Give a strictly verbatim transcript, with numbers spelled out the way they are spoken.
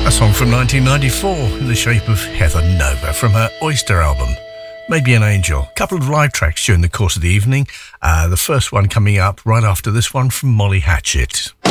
A song from nineteen ninety-four in the shape of Heather Nova from her Oyster album, Maybe an Angel. A couple of live tracks during the course of the evening. Uh, the first one coming up right after this one from Molly Hatchet.